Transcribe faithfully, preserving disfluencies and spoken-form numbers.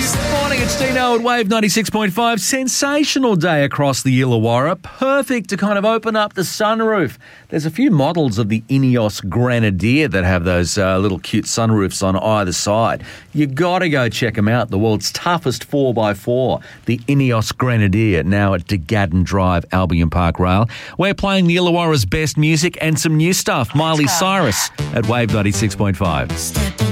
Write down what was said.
Morning, it's Dino at Wave ninety-six point five. Sensational day across the Illawarra. Perfect to kind of open up the sunroof. There's a few models of the Ineos Grenadier that have those uh, little cute sunroofs on either side. You got to go check them out. The world's toughest four by four, the Ineos Grenadier, now at De Gadden Drive, Albion Park Rail. We're playing the Illawarra's best music and some new stuff. Miley Cyrus at Wave ninety-six point five.